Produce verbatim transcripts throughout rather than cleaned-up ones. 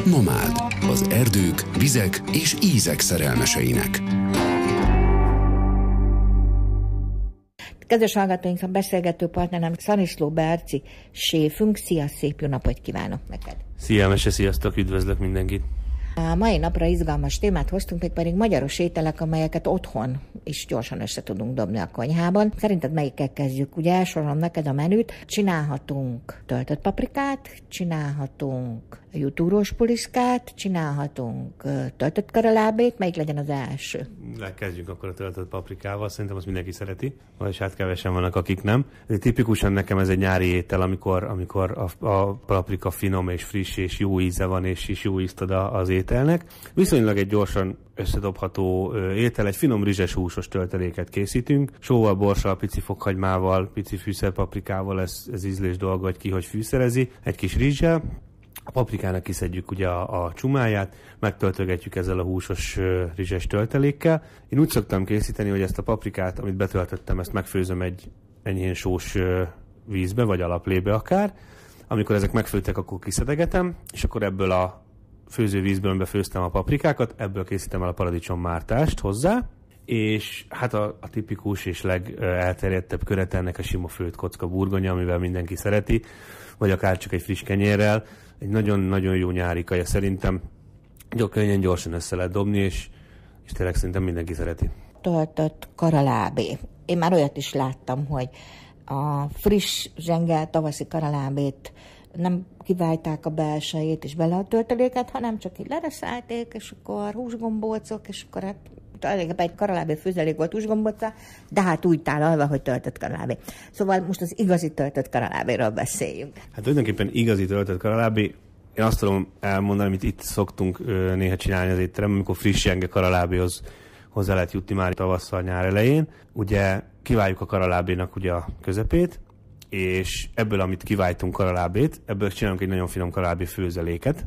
Nomád, az erdők, vizek és ízek szerelmeseinek. Kedves hallgatóink, a beszélgető partnerem Szaniszló Berci séfünk. Szia, szép jó napot kívánok neked! Szia, Mese, sziasztok, üdvözlök mindenkit! A mai napra izgalmas témát hoztunk, még pedig magyaros ételek, amelyeket otthon is gyorsan össze tudunk dobni a konyhában. Szerinted melyikkel kezdjük? Ugye elsorolom neked a menüt. Csinálhatunk töltött paprikát, csinálhatunk jutúrós puliszkát, csinálhatunk töltött karalábét. Melyik legyen az első? Kezdjünk akkor a töltött paprikával, szerintem azt mindenki szereti, vagy hát kevesen vannak, akik nem. Tipikusan nekem ez egy nyári étel, amikor, amikor a, a paprika finom és friss és jó íze van, és is jó ízt ad az ételnek. Viszonylag egy gyorsan összedobható étel, egy finom rizses húsos tölteléket készítünk. Sóval, borssal, pici fokhagymával, pici fűszerpaprikával, ez, ez ízlés dolga, hogy ki hogy fűszerezi, egy kis rizssel. A paprikának kiszedjük ugye a, a csumáját, megtöltögetjük ezzel a húsos uh, rizses töltelékkel. Én úgy szoktam készíteni, hogy ezt a paprikát, amit betöltöttem, ezt megfőzöm egy enyhén sós uh, vízbe, vagy alaplébe akár. Amikor ezek megfőttek, akkor kiszedegetem, és akkor ebből a főzővízből befőztem a paprikákat, ebből készítem el a paradicsommártást hozzá, és hát a, a tipikus és legelterjedtebb köret ennek a sima főtt kocka burgonya, amivel mindenki szereti, vagy akár csak egy friss kenyérrel. Egy nagyon-nagyon jó nyári kaja szerintem. Könnyen, gyorsan össze lehet dobni, és, és tényleg szerintem mindenki szereti. Töltött karalábé. Én már olyat is láttam, hogy a friss zsengel tavaszi karalábét nem kiválták a belsejét és bele a tölteléket, hanem csak így lereszelték, és akkor húsgombócok, és akkor hát egy karalábé főzelék volt húsgombóca, de hát úgy tálalva, hogy töltött karalábé. Szóval most az igazi töltött karalábéről beszéljünk. Hát tulajdonképpen igazi töltött karalábé, én azt tudom elmondani, amit itt szoktunk ö, néha csinálni az étteremben, amikor friss zsenge karalábéhoz hozzá lehet jutni már tavasszal, nyár elején. Ugye kiváljuk a karalábénak ugye a közepét, és ebből, amit kiváltunk karalábét, ebből csinálunk egy nagyon finom karalábé főzeléket,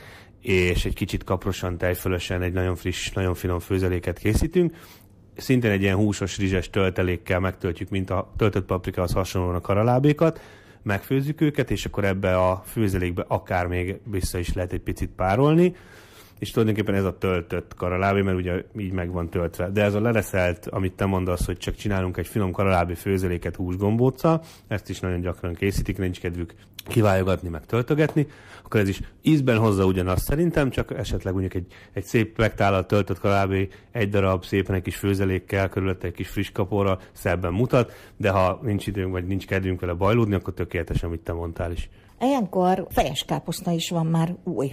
és egy kicsit kaprosan, tejfölösen egy nagyon friss, nagyon finom főzeléket készítünk. Szintén egy ilyen húsos, rizses töltelékkel megtöltjük, mint a töltött paprikához hasonlóan a karalábékat, megfőzzük őket, és akkor ebbe a főzelékbe akár még vissza is lehet egy picit párolni, és tulajdonképpen ez a töltött karalábé, mert ugye így meg van töltve. De ez a lereszelt, amit te mondasz, hogy csak csinálunk egy finom karalábé főzeléket húsgombóccal, ezt is nagyon gyakran készítik, nincs kedvük kivályogatni, meg töltögetni, akkor ez is ízben hozza ugyanazt szerintem, csak esetleg mondjuk egy, egy szép megtálalt töltött karalábé, egy darab szépen egy kis főzelékkel, körülötte egy kis friss kaporra szebben mutat, de ha nincs időnk, vagy nincs kedvünk vele bajlódni, akkor tökéletes, amit te mondtál is. Ilyenkor fejes káposzta is van már új.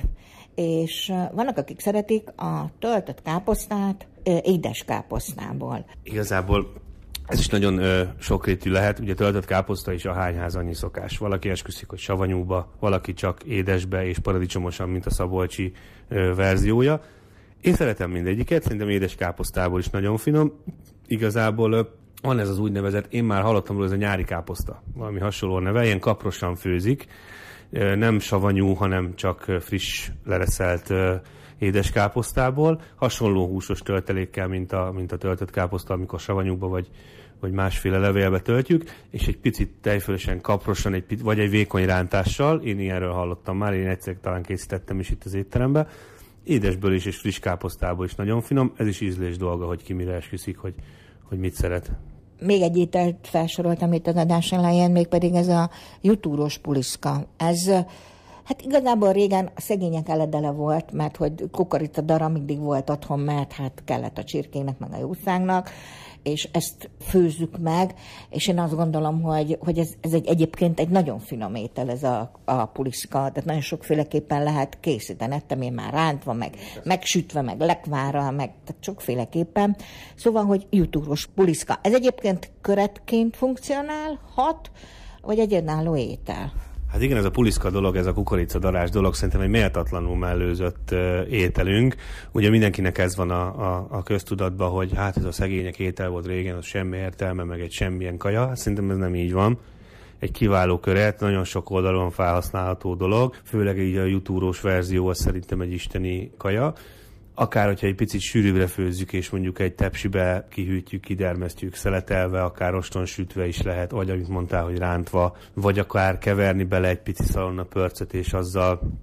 És vannak, akik szeretik a töltött káposztát édes káposztából. Igazából ez is nagyon ö, sokrétű lehet, ugye töltött káposzta is a hányház annyi szokás. Valaki esküszik, hogy savanyúba, valaki csak édesbe és paradicsomosan, mint a szabolcsi ö, verziója. Én szeretem mindegyiket, szerintem édes káposztából is nagyon finom. Igazából ö, van ez az úgynevezett, én már hallottam róla, ez a nyári káposzta, valami hasonló neve, ilyen kaprosan főzik. Nem savanyú, hanem csak friss, lereszelt édes káposztából. Hasonló húsos töltelékkel, mint a, mint a töltött káposzta, amikor savanyúba vagy, vagy másféle levélbe töltjük, és egy picit tejfölösen, kaprosan, egy picit, vagy egy vékony rántással. Én ilyenről hallottam már, én egyszer talán készítettem is itt az étteremben. Édesből is és friss káposztából is nagyon finom. Ez is ízlés dolga, hogy ki mire esküszik, hogy, hogy mit szeret. Még egy ételt felsoroltam itt az adás elején, mégpedig ez a jutúrós puliszka. Ez hát igazából régen a szegények eledele volt, mert hogy kukoricadara mindig volt otthon, mert hát kellett a csirkének, meg a jószágnak, és ezt főzzük meg, és én azt gondolom, hogy, hogy ez, ez egy, egyébként egy nagyon finom étel, ez a, a puliszka, tehát nagyon sokféleképpen lehet készíteni, ettem én már rántva, meg megsütve, meg lekvárral, meg tehát sokféleképpen. Szóval, hogy jutúrós puliszka. Ez egyébként köretként funkcionálhat, vagy egy önálló étel? Hát igen, ez a puliszka dolog, ez a kukoricadarás dolog szerintem egy méltatlanul mellőzött ételünk. Ugye mindenkinek ez van a, a, a köztudatban, hogy hát ez a szegények étel volt régen, az semmi értelme, meg egy semmilyen kaja. Szerintem ez nem így van. Egy kiváló köret, nagyon sok oldalon felhasználható dolog, főleg így a jutúrós verzió, az szerintem egy isteni kaja. Akár, hogyha egy picit sűrűbbre főzzük, és mondjuk egy tepsibe kihűtjük, kidermesztjük, szeletelve, akár roston sütve is lehet, vagy amit mondtál, hogy rántva, vagy akár keverni bele egy pici szalonna pörcöt, és azzal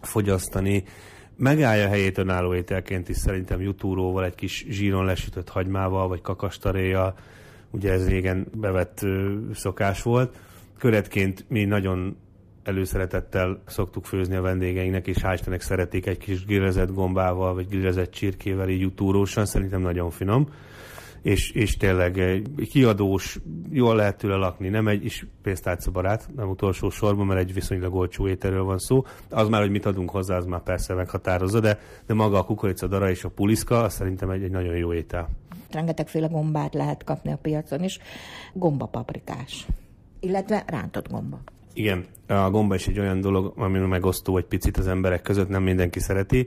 fogyasztani. Megállja a helyét önálló ételként is szerintem jutúróval, egy kis zsíron lesütött hagymával, vagy kakastaréjjal. Ugye ez régen bevett ö, szokás volt. Köretként mi nagyon előszeretettel szoktuk főzni a vendégeinknek, és hál' Istennek szeretik egy kis grillezett gombával, vagy grillezett csirkével, így jutúrósan, szerintem nagyon finom. És, és tényleg egy kiadós, jól lehet tőle lakni, nem egy is pénztárcabarát, nem utolsó sorban, mert egy viszonylag olcsó ételről van szó. Az már, hogy mit adunk hozzá, az már persze meghatározza, de, de maga a kukoricadara és a puliszka, az szerintem egy, egy nagyon jó étel. Rengetegféle gombát lehet kapni a piacon is, gombapaprikás, illetve rántott gomba. Igen, a gomba is egy olyan dolog, ami megosztó egy picit az emberek között, nem mindenki szereti,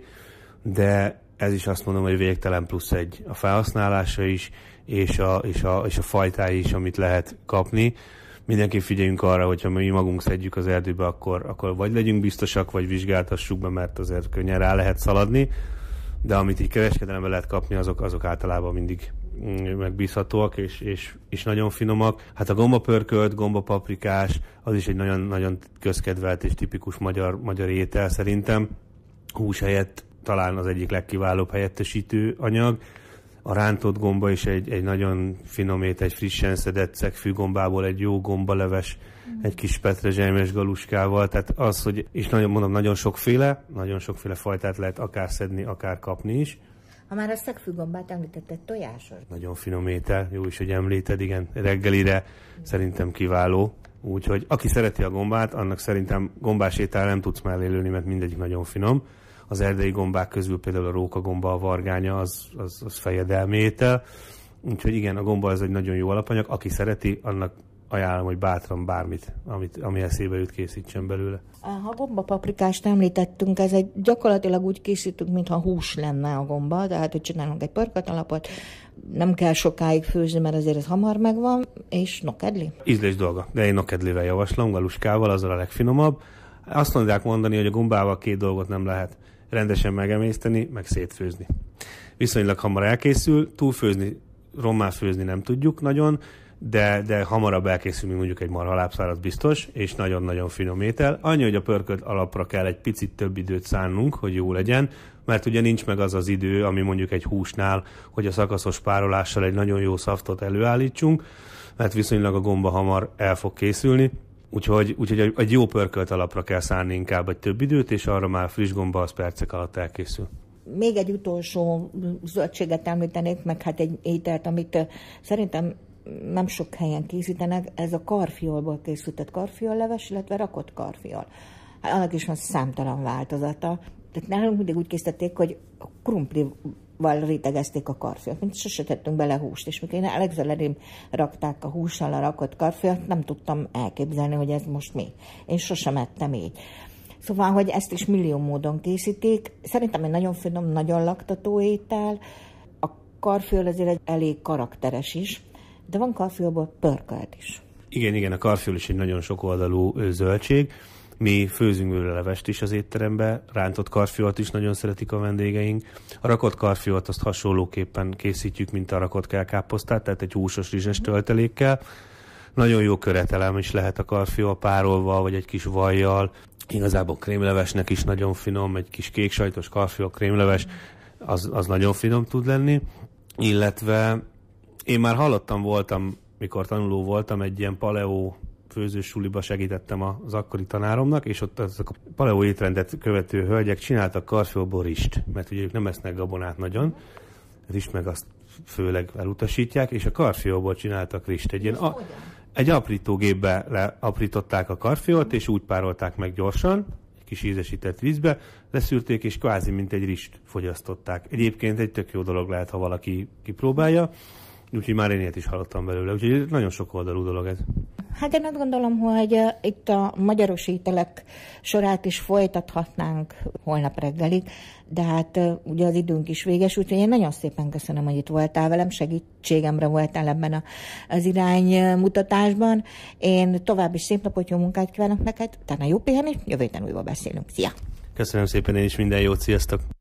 de ez is azt mondom, hogy végtelen plusz egy a felhasználása is, és a, és a, és a fajtái is, amit lehet kapni. Mindenki figyeljünk arra, hogyha mi magunk szedjük az erdőbe, akkor, akkor vagy legyünk biztosak, vagy vizsgáltassuk be, mert azért könnyen rá lehet szaladni, de amit így kereskedelemben lehet kapni, azok, azok általában mindig megbízhatóak, és, és, és nagyon finomak. Hát a gombapörkölt, gombapaprikás, az is egy nagyon, nagyon közkedvelt és tipikus magyar, magyar étel szerintem. Hús helyett talán az egyik legkiválóbb helyettesítő anyag. A rántott gomba is egy, egy nagyon finom étel, egy frissen szedett szegfűgombából, egy jó gombaleves, mm. egy kis petrezselymes galuskával, tehát az, hogy, és nagyon mondom, nagyon sokféle, nagyon sokféle fajtát lehet akár szedni, akár kapni is. Ha már a szegfűgombát említetted, tojásos. Nagyon finom étel, jó is, hogy említed, igen, reggelire mm. szerintem kiváló. Úgyhogy aki szereti a gombát, annak szerintem gombás étel nem tudsz mellé lőni, mert mindegyik nagyon finom. Az erdei gombák közül például a rókagomba, a vargánya, az, az, az fejedelmi étel. Úgyhogy igen, a gomba az egy nagyon jó alapanyag. Aki szereti, annak ajánlom, hogy bátran bármit, amit, ami eszébe jut, készítsen belőle. Ha gombapaprikást említettünk, ez egy gyakorlatilag úgy készítünk, mintha hús lenne a gomba, tehát hogy csinálunk egy pörkölt alapot, nem kell sokáig főzni, mert azért ez hamar megvan, és nokedli. Ízlés dolga, de én nokedlivel javaslom, galuskával, azzal a legfinomabb. Azt mondják mondani, hogy a gombával két dolgot nem lehet rendesen megemészteni, meg szétfőzni. Viszonylag hamar elkészül, túlfőzni, rommá főzni nem tudjuk nagyon, de, de hamarabb elkészül, mint mondjuk egy marhalábszár, az biztos, és nagyon-nagyon finom étel. Annyi, hogy a pörkölt alapra kell egy picit több időt szánnunk, hogy jó legyen, mert ugye nincs meg az az idő, ami mondjuk egy húsnál, hogy a szakaszos párolással egy nagyon jó szaftot előállítsunk, mert viszonylag a gomba hamar el fog készülni. Úgyhogy, úgyhogy egy jó pörkölt alapra kell szánni inkább egy több időt, és arra már friss gomba az percek alatt elkészül. Még egy utolsó zöldséget említenék, meg hát egy ételt, amit szerintem nem sok helyen készítenek, ez a karfiolból készített karfiolleves, illetve rakott karfiol. Hát annak is van számtalan változata. Tehát nálunk mindig úgy készítették, hogy a krumplival rétegezték a karfiolt, mint sose tettünk bele húst, és mikor én legzelelém rakták a hússal a rakott karfiolt, nem tudtam elképzelni, hogy ez most mi. Én sosem ettem így. Szóval, hogy ezt is millió módon készítik. Szerintem egy nagyon finom, nagyon laktató étel. A karfiol azért egy elég karakteres is, de van karfiolból pörkölt is. Igen, igen, a karfiol is egy nagyon sokoldalú zöldség. Mi főzünk belőle levest is az étterembe, rántott karfiolt is nagyon szeretik a vendégeink. A rakott karfiolt azt hasonlóképpen készítjük, mint a rakott kelkáposztát, tehát egy húsos rizses töltelékkel. Nagyon jó köretelem is lehet a karfiol párolva, vagy egy kis vajjal. Igazából krémlevesnek is nagyon finom, egy kis kéksajtos karfiol krémleves, az, az nagyon finom tud lenni. Illetve én már hallottam, voltam, mikor tanuló voltam, egy ilyen paleó főzős suliba segítettem az akkori tanáromnak, és ott azok a paleó étrendet követő hölgyek csináltak karfiolból rist, mert ugye ők nem esznek gabonát nagyon, rist meg azt főleg elutasítják, és a karfiolból csináltak rist. Egy, ilyen a, egy aprítógépbe leaprították a karfiolt, és úgy párolták meg gyorsan, egy kis ízesített vízbe, leszűrték, és kvázi mint egy rist fogyasztották. Egyébként egy tök jó dolog lehet, ha valaki kipróbálja, úgyhogy már én ilyet is hallottam belőle, úgyhogy nagyon sok oldalú dolog ez. Hát én azt gondolom, hogy itt a magyaros ételek sorát is folytathatnánk holnap reggelig, de hát ugye az időnk is véges, úgyhogy én nagyon szépen köszönöm, hogy itt voltál velem, segítségemre voltál ebben az iránymutatásban. Én további szép napot, jó munkát kívánok neked, utána jó pihenést, jövő héten újra beszélünk. Szia! Köszönöm szépen, én is minden jót, sziasztok!